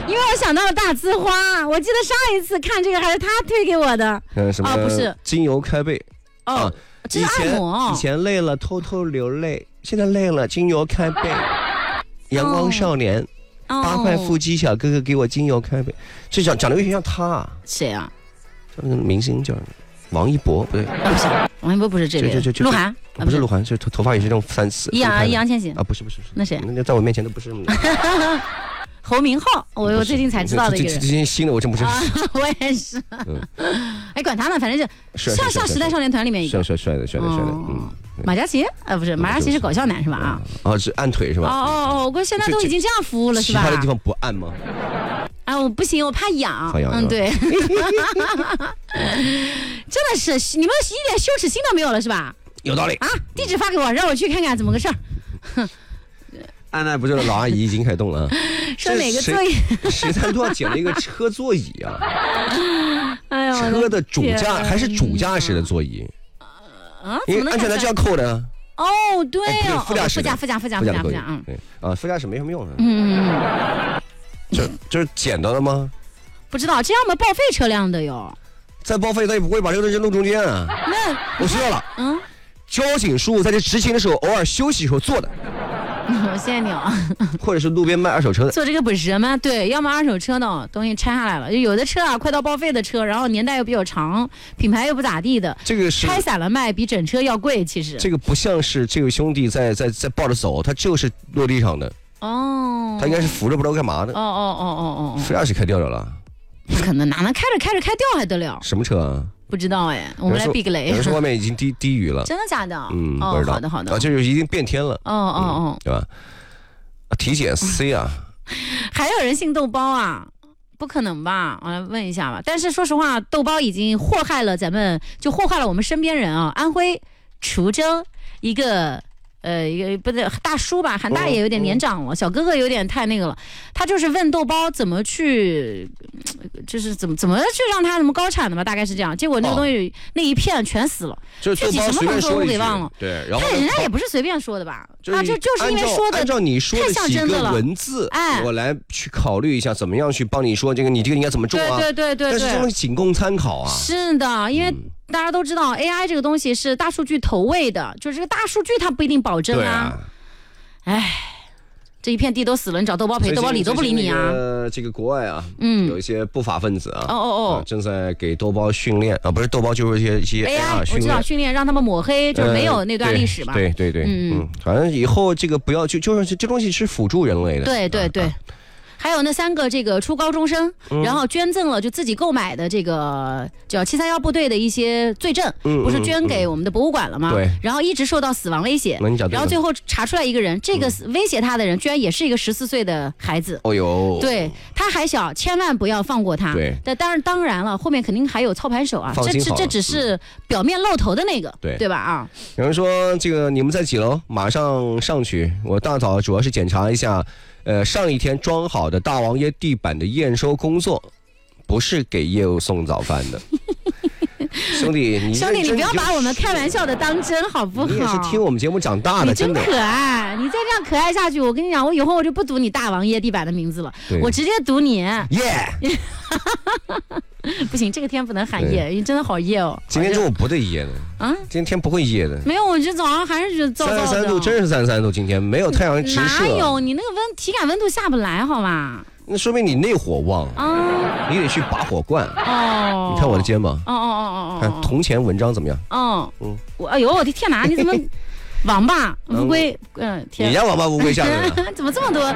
因为我想到了大呲花，我记得上一次看这个还是他推给我的。 什么？ 不是精油开背。 哦，这是按摩。 以前累了偷偷流泪，现在累了精油开背。阳光少年，8块腹肌小哥哥给我精油开背，这长得有点像他。 谁啊？ 那个明星叫王一博，不对， 不是王一博，不是这个，鹿晗， 不是鹿晗，是头发也是这种易烊千玺啊， 不是， 那谁？ 那在我面前都不是。 侯明昊，我最近才知道的一个人。 这些新的我真不认识。 我也是。哎，管他呢，反正就像时代少年团里面一个帅的。 马嘉祺不是马嘉祺是搞笑男是吧？ 是按腿是吧？ 我现在都已经这样服务了是吧？ 其他的地方不按吗？ 我不行，我怕痒。对。真的是你们一点羞耻心都没有了是吧？ 有道理啊！地址发给我，让我去看看怎么个事儿。 按耐不住的老阿姨已经开始动了。 说哪个座椅？ 谁才多少捡了一个车座椅啊？ 哎呦， 车的主驾还是主驾驶的座椅？因为安全带就要扣的。 对哦， 副驾驶。 副驾。副驾驶没什么用。就是捡到了吗？ 不知道，这样吗？报废车辆的哟。 再报废，他也不会把这个扔路中间啊。 那我知道了。交警叔叔在这执勤的时候，偶尔休息时候坐的。 我谢谢你哦。 或者是路边卖二手车的， 做这个不是吗？对，要么二手车的东西拆下来了，有的车啊快到报废的车，然后年代又比较长，品牌又不咋地的， 这个是拆散了卖比整车要贵。其实这个不像是这位兄弟在抱着走，他就是落地上的。他应该是扶着不知道干嘛的。副驾驶开掉了。 不可能，哪能开着开掉还得了？ 什么车啊？ 不知道哎，我们来避个雷。 有人说外面已经低雨了。 真的假的？ 不知道。 好的。 就是已经变天了。对吧？体检 C 啊。 还有人姓豆包啊？不可能吧？我来问一下吧。但是说实话，豆包已经祸害了我们身边人啊。安徽滁州一个不对，大叔吧，喊大爷有点年长了，小哥哥有点太那个了。他就是问豆包怎么去，就是怎么去让他什么高产的吧，大概是这样。结果那个东西那一片全死了， 具体什么动作我给忘了。 对，然后人家也不是随便说的吧？就是因为说的按照你说的几个文字，我来去考虑一下怎么样去帮你说这个，你这个应该怎么种啊？ 对。 但是这东西仅供参考啊。 是的，因为大家都知道 AI 这个东西是大数据投喂的，就是这个大数据它不一定保证啊。这一片地都死了，你找豆包赔，豆包理都不理你啊。 这个国外啊，有一些不法分子啊，正在给豆包训练啊，不是豆包就是一些 AI 我知道训练让他们抹黑，就是没有那段历史吧。 对，反正以后这个不要就是这东西是辅助人类的。 对。还有那3个这个初高中生，然后捐赠了就自己购买的这个叫731部队的一些罪证，不是捐给我们的博物馆了吗？ 对。 然后一直受到死亡威胁，然后最后查出来一个人，这个威胁他的人居然也是一个14岁的孩子。对，他还小，千万不要放过他。 对。 但当然了，后面肯定还有操盘手啊，这只是表面露头的那个，对吧？啊。 有人说这个你们在几楼？马上上去。我大早主要是检查一下。上一天装好的大王爷地板的验收工作，不是给业务送早饭的。兄弟，你不要把我们开玩笑的当真好不好？ 你也是听我们节目长大的， 你真可爱。你再这样可爱下去，我跟你讲，我以后我就不读你大王爷地板的名字了，我直接读你。不行，这个天不能喊夜，你真的好夜哦。 今天中午不对夜的啊，今天天不会夜的。 没有，我这早上还是觉得燥燥的。 33度，真是33度，今天没有太阳直射。 哪有？你那个体感温度下不来，好吧？ 那说明你内火旺啊，你得去拔火罐哦。你看我的肩膀看铜钱文章怎么样？ 哎呦我的天哪，你怎么王八乌龟？ 天，你家王八乌龟吓人了？ 怎么这么多？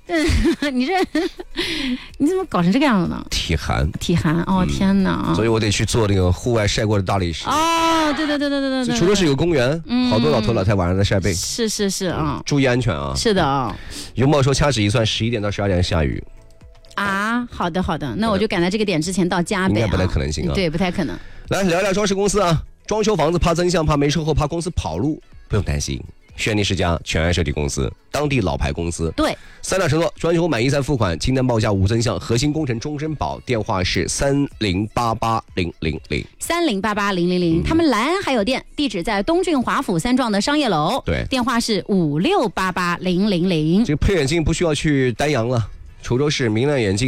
你怎么搞成这个样子呢？ 体寒天哪！ 所以我得去做那个户外晒过的大理石。 对。 除了是有公园，好多老头老太晚上在晒背。 是啊， 注意安全啊！ 是的啊。 永茂说掐指一算，11点到12点下雨。 啊，好的，那我就赶在这个点之前到家呗。 应该不太可能性啊。 对，不太可能。来聊聊装饰公司啊，装修房子怕增项，怕没售后，怕公司跑路，不用担心。轩尼世家全安设计公司，当地老牌公司。 对 ，3大承诺：装修满意再付款，清单报价无增项，核心工程终身保。电话是30880003088000。他们莱安还有店，地址在东郡华府3幢的商业楼。 对，电话是56880000。 这个配眼镜不需要去丹阳了，滁州市明亮眼镜。